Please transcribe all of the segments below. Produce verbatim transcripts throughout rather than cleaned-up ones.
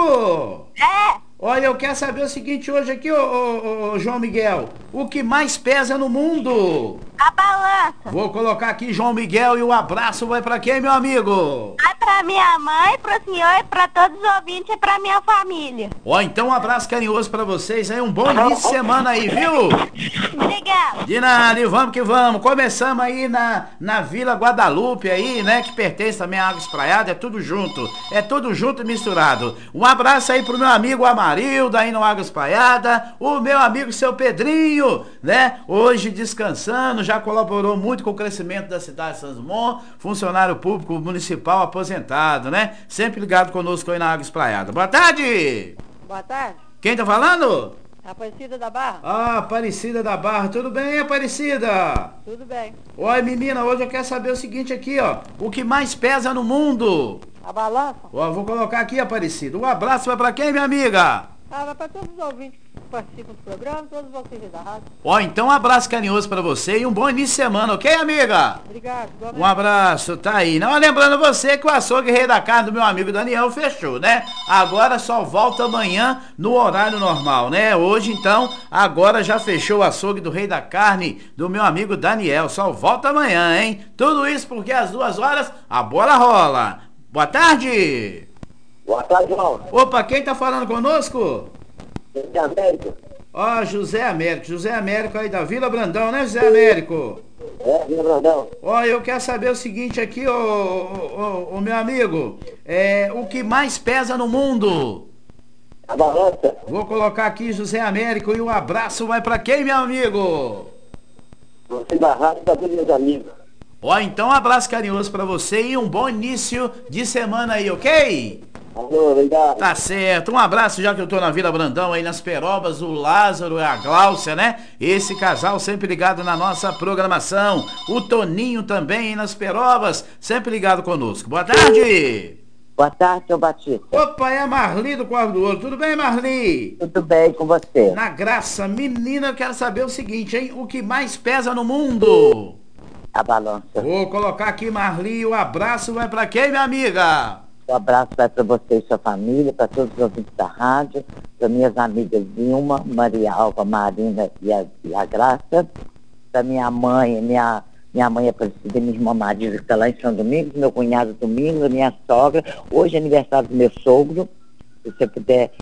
amigo! É, Olha, eu quero saber o seguinte hoje aqui, ô, ô, ô, João Miguel. O que mais pesa no mundo? a balança. Vou colocar aqui João Miguel e o abraço vai pra quem, meu amigo? Vai pra minha mãe, pro senhor e pra todos os ouvintes e pra minha família. Ó, então um abraço carinhoso pra vocês aí, um bom início de semana aí, viu? Obrigada. De nada, e vamos que vamos. Começamos aí na, na Vila Guadalupe aí, né? Que pertence também à Água Espraiada, é tudo junto. É tudo junto e misturado. Um abraço aí pro meu amigo Amarildo aí no Água Espraiada. O meu amigo seu Pedrinho, né? Hoje descansando, já colaborou muito com o crescimento da cidade de Santos Dumont. Funcionário público municipal aposentado, né? Sempre ligado conosco aí na Água Espraiada. Boa tarde! Boa tarde, Quem tá falando? Aparecida da Barra. Ah, Aparecida da Barra. Tudo bem, Aparecida? Tudo bem. Oi, menina, hoje eu quero saber o seguinte aqui, ó. O que mais pesa no mundo? A balança? Ó, vou colocar aqui, Aparecida. Um abraço vai pra quem, minha amiga? Ah, vai para todos os ouvintes que participam do programa, todos vocês da rádio. Ó, então um abraço carinhoso pra você e um bom início de semana, ok, amiga? Obrigado. Um abraço, tá aí. Não, lembrando você que o açougue Rei da Carne do meu amigo Daniel fechou, né? Agora só volta amanhã no horário normal, né? Hoje, então, agora já fechou o açougue do Rei da Carne do meu amigo Daniel. Só volta amanhã, hein? Tudo isso porque às duas horas a bola rola. Boa tarde! Boa tarde, João. Opa, quem tá falando conosco? De América. Ó, José Américo. José Américo aí da Vila Brandão, né, José Américo? É, Vila Brandão. Ó, eu quero saber o seguinte aqui, ô, ô, ô, ô, meu amigo. É, o que mais pesa no mundo? A balança. Vou colocar aqui José Américo e o abraço vai pra quem, meu amigo? Você da rádio para todos meus amigos. Ó, então um abraço carinhoso pra você e um bom início de semana aí, ok? Alô, obrigado. Tá certo, um abraço já que eu tô na Vila Brandão aí nas Perobas, o Lázaro e a Gláucia, né? Esse casal sempre ligado na nossa programação. O Toninho também aí nas Perobas, sempre ligado conosco. Boa tarde! Boa tarde, seu Batista. Opa, é a Marli do Corvo do Ouro. Tudo bem, Marli? Tudo bem com você? Na graça, menina, eu quero saber o seguinte, hein? O que mais pesa no mundo? A balança. Vou colocar aqui, Marli, o abraço vai pra quem, minha amiga? Um abraço vai para você e sua família, para todos os ouvintes da rádio, para minhas amigas Vilma, Maria Alva, Marina e a, e a Graça, para minha mãe, minha, minha mãe Aparecida, minha irmã Maria, que está lá em São Domingos, meu cunhado Domingos, minha sogra. Hoje é aniversário do meu sogro. Se você puder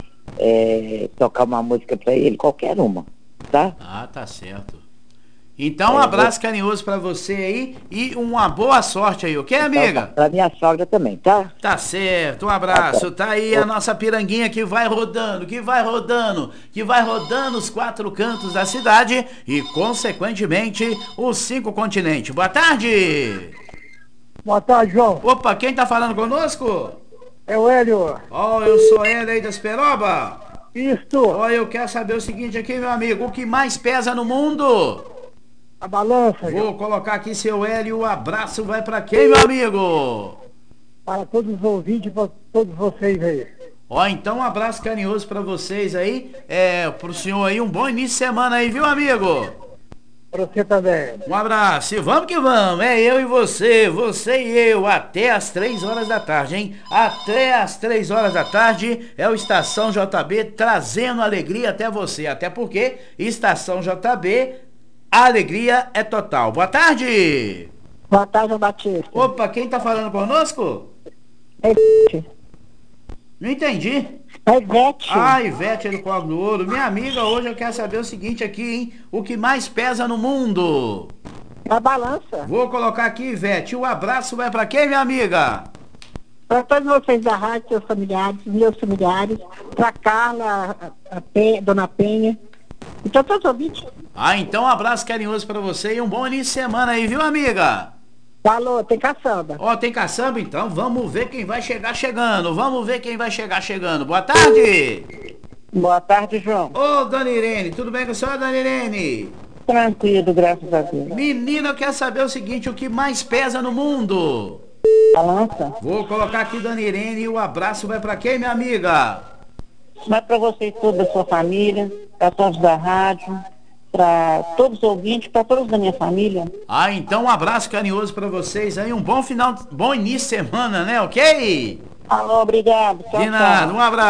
é, tocar uma música para ele, qualquer uma, tá? Ah, tá certo. Então, um abraço carinhoso pra você aí e uma boa sorte aí, ok, amiga? Para minha sogra também, tá? Tá certo, um abraço. Tá aí a nossa piranguinha que vai rodando, que vai rodando, que vai rodando os quatro cantos da cidade e, consequentemente, os cinco continentes. Boa tarde! Boa tarde, João. Opa, quem tá falando conosco? É o Hélio. Ó, eu sou ele aí das Peroba. Isto, Ó, eu quero saber o seguinte aqui, meu amigo, o que mais pesa no mundo? a balança, Vou colocar aqui seu Hélio, o abraço vai pra quem, meu amigo? para todos os ouvintes, para todos vocês aí. Ó, então um abraço carinhoso pra vocês aí, é, pro senhor aí, um bom início de semana aí, viu, amigo? Para você também. Um abraço, e vamos que vamos, é eu e você, você e eu, até as três horas da tarde, hein? Até as três horas da tarde é o Estação J B trazendo alegria até você, até porque Estação J B, a alegria é total. Boa tarde! Boa tarde, Batista. Opa, quem tá falando conosco? É Não entendi. Ivete. Ah, Ivete é do Corvo do Ouro. Minha amiga, hoje eu quero saber o seguinte aqui, hein? O que mais pesa no mundo? A balança. Vou colocar aqui, Ivete. O abraço vai pra quem, minha amiga? Para todos vocês da rádio, seus familiares, meus familiares, para Carla, a, a Pe- Dona Penha, então todos os ouvintes. Ah, então um abraço carinhoso pra você e um bom início de semana aí, viu, amiga? Falou, tem caçamba. Ó, tem caçamba? Então vamos ver quem vai chegar chegando. Vamos ver quem vai chegar chegando. Boa tarde! Boa tarde, João. Ô, Dona Irene, tudo bem com a senhora, Dona Irene? Tranquilo, graças a Deus. Menina, eu quero saber o seguinte, o que mais pesa no mundo? Balança. Vou colocar aqui, Dona Irene, e o abraço vai pra quem, minha amiga? Vai para você e toda a sua família, para todos da rádio, para todos os ouvintes, para todos da minha família. Ah, então um abraço carinhoso pra vocês aí, um bom final, bom início de semana, né, ok? Alô, obrigado. Tchau, De nada, tchau. um abraço.